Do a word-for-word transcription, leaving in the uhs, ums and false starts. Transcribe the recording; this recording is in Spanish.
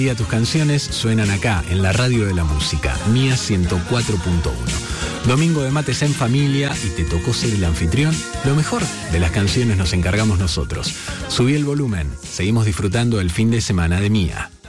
día tus canciones suenan acá, en la radio de la música, Mía ciento cuatro punto uno. Domingo de mates en familia y te tocó ser el anfitrión. Lo mejor de las canciones nos encargamos nosotros. Subí el volumen, seguimos disfrutando el fin de semana de Mía.